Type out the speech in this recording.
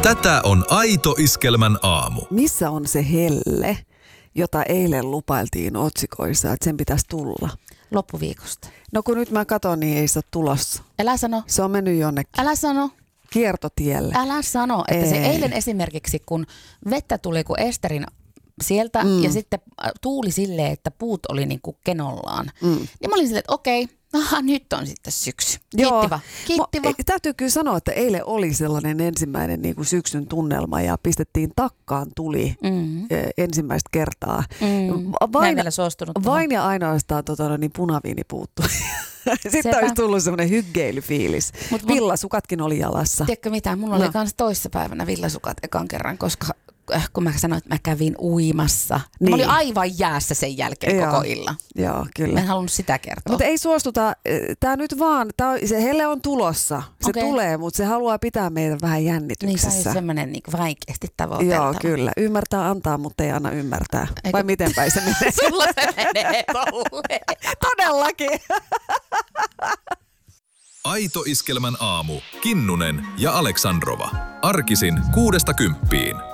Tätä on Aito Iskelmän aamu. Missä on se helle, jota eilen lupailtiin otsikoissa, että sen pitäisi tulla? Loppuviikosta. No kun nyt mä katson, niin ei se ole tulossa. Älä sano. Se on mennyt jonnekin. Älä sano. Kiertotielle. Niin sano, että ei. Se eilen esimerkiksi, kun vettä tuli kuin Esterin sieltä ja sitten tuuli silleen, että puut oli niin kuin kenollaan. Niin mä olin silleen, että okei, nyt on sitten syksy. Kiittivä. Täytyy kyllä sanoa, että eilen oli sellainen ensimmäinen niin kuin syksyn tunnelma ja pistettiin takkaan tuli ensimmäistä kertaa. Mä en vielä suostunut. Vain ja ainoastaan niin punaviini puuttui. Sitten olisi tullut semmoinen hyggeilyfiilis. Villasukatkin oli jalassa. Tiedätkö mitä? Mulla oli kans toissapäivänä villasukat ekan kerran, koska kun mä sanoin, että mä kävin uimassa. Niin. Mä olin aivan jäässä sen jälkeen koko illan. Joo, kyllä. Mä en halunnut sitä kertoa. Mutta ei suostuta. Tää nyt vaan, se helle on tulossa. Se tulee, mutta se haluaa pitää meitä vähän jännityksessä. Niin, se on semmoinen niin vaikeasti tavoiteltava. Joo, kyllä. Ymmärtää antaa, mutta ei anna ymmärtää. Eikö? Vai miten päin se menee? Sulla se menee tolleen. Todellakin. Aito Iskelmän aamu. Kinnunen ja Aleksandrova. Arkisin 6–10.